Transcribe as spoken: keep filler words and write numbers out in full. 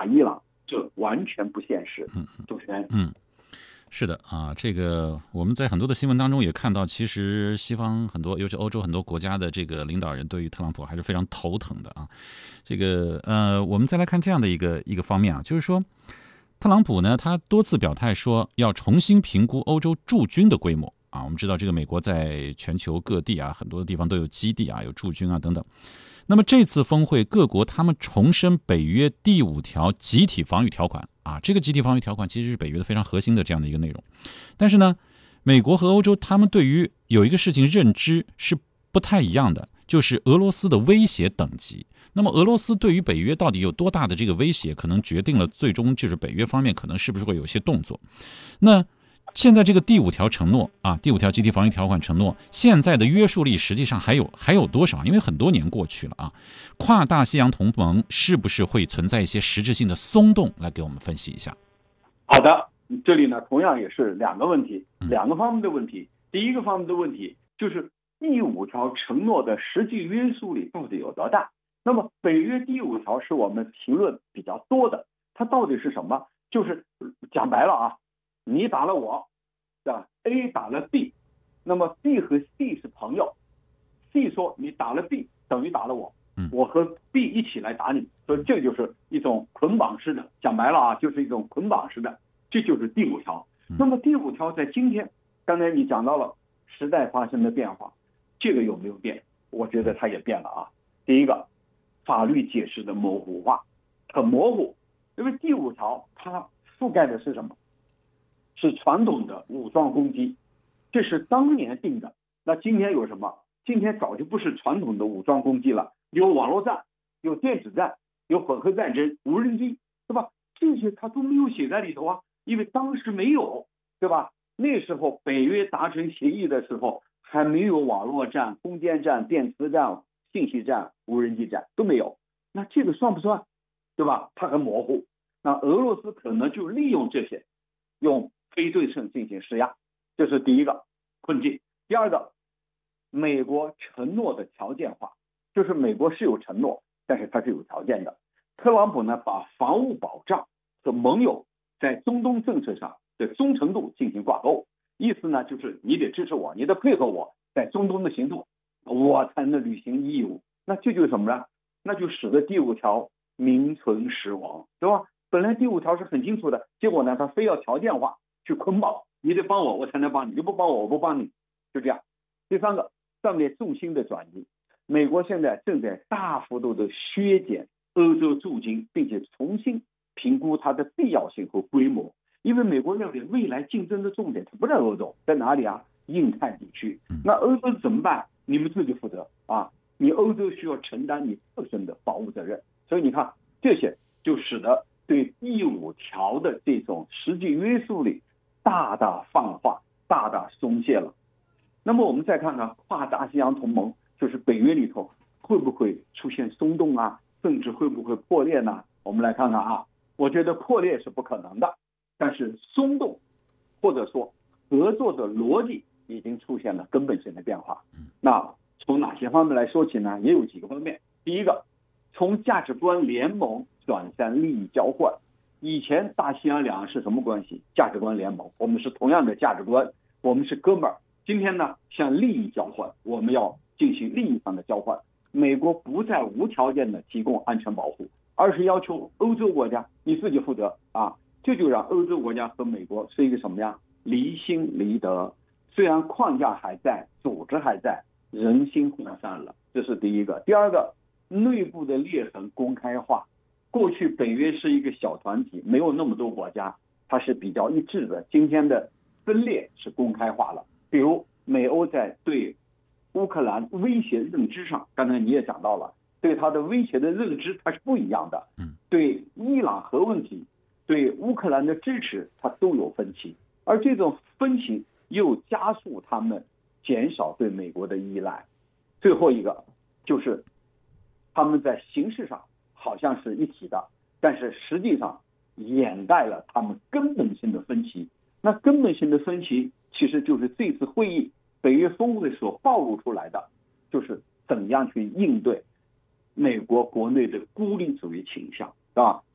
伊朗，这完全不现实。 嗯， 主持人， 嗯。是的啊，这个我们在很多的新闻当中也看到，其实西方很多，尤其欧洲很多国家的这个领导人对于特朗普还是非常头疼的啊。这个呃，我们再来看这样的一个一个方面啊，就是说，特朗普呢，他多次表态说要重新评估欧洲驻军的规模啊。我们知道，这个美国在全球各地啊，很多的地方都有基地啊，有驻军啊等等。那么这次峰会，各国他们重申北约第五条集体防御条款啊，这个集体防御条款其实是北约的非常核心的这样的一个内容。但是呢，美国和欧洲他们对于有一个事情认知是不太一样的，就是俄罗斯的威胁等级。那么俄罗斯对于北约到底有多大的这个威胁，可能决定了最终就是北约方面可能是不是会有一些动作。那现在这个第五条承诺啊，第五条集体防御条款承诺，现在的约束力实际上还有还有多少？因为很多年过去了啊，跨大西洋同盟是不是会存在一些实质性的松动？来给我们分析一下。 好的，这里呢同样也是两个问题，两个方面的问题。第一个方面的问题就是第五条承诺的实际约束力到底有多大？那么北约第五条是我们评论比较多的，它到底是什么？就是讲白了啊。你打了我，对吧 ？A 打了 B， 那么 B 和 C 是朋友 ，C 说你打了 B 等于打了我，我和 B 一起来打你，所以这就是一种捆绑式的，讲白了啊，就是一种捆绑式的，这就是第五条。那么第五条在今天，刚才你讲到了时代发生的变化，这个有没有变？我觉得它也变了啊。第一个，法律解释的模糊化，很模糊，因为第五条它覆盖的是什么？是传统的武装攻击，这是当年定的。那今天有什么？今天早就不是传统的武装攻击了，有网络战，有电子战，有混合战争，无人机，对吧？这些它都没有写在里头啊，因为当时没有，对吧？那时候北约达成协议的时候，还没有网络战、空间战、电磁战、信息战、无人机战都没有。那这个算不算？对吧？它很模糊。那俄罗斯可能就利用这些，用非对称进行施压，这是第一个困境。第二个，美国承诺的条件化，就是美国是有承诺，但是它是有条件的。特朗普呢，把防务保障和盟友在中东政策上的忠诚度进行挂钩，意思呢就是你得支持我，你得配合我在中东的行动，我才能履行义务。那这就是什么呢？那就使得第五条名存实亡，对吧？本来第五条是很清楚的，结果呢，他非要条件化去捆绑，你得帮我，我才能帮你，你不帮我，我不帮你，就这样。第三个，上面重心的转移，美国现在正在大幅度的削减欧洲驻军，并且重新评估它的必要性和规模，因为美国认为未来竞争的重点它不在欧洲，在哪里啊？印太地区。那欧洲怎么办？你们自己负责啊！你欧洲需要承担你自身的保护责任。所以你看，这些就使得对第五条的这种实际约束力大大放化，大大松懈了。那么我们再看看跨大西洋同盟，就是北约里头会不会出现松动啊，甚至会不会破裂呢？我们来看看啊，我觉得破裂是不可能的，但是松动或者说合作的逻辑已经出现了根本性的变化。那从哪些方面来说起呢？也有几个方面。第一个，从价值观联盟转向利益交换。以前大西洋两岸是什么关系？价值观联盟，我们是同样的价值观，我们是哥们儿。今天呢，向利益交换，我们要进行利益上的交换。美国不再无条件的提供安全保护，而是要求欧洲国家你自己负责啊！这就让欧洲国家和美国是一个什么呀？离心离德。虽然框架还在，组织还在，人心涣散了，这是第一个。第二个，内部的裂痕公开化。过去北约是一个小团体，没有那么多国家，它是比较一致的。今天的分裂是公开化了。比如美欧在对乌克兰威胁认知上，刚才你也讲到了，对它的威胁的认知它是不一样的。对伊朗核问题，对乌克兰的支持，它都有分歧，而这种分歧又加速他们减少对美国的依赖。最后一个就是他们在形式上好像是一体的，但是实际上掩盖了他们根本性的分歧。那根本性的分歧其实就是这次会议北约峰会所暴露出来的，就是怎样去应对美国国内的孤立主义倾向，是吧？